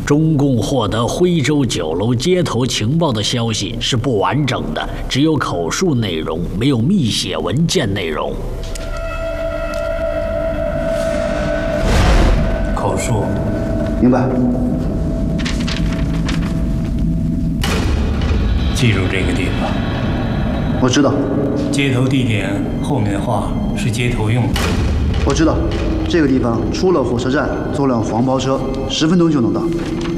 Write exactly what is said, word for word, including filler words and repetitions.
中共获得徽州酒楼接头情报的消息是不完整的，只有口述内容，没有密写文件内容。 口述， 明白。 记住这个地方。 我知道。 接头地点后面的话是接头用的。 我知道，这个地方出了火车站，坐辆黄包车，十分钟就能到。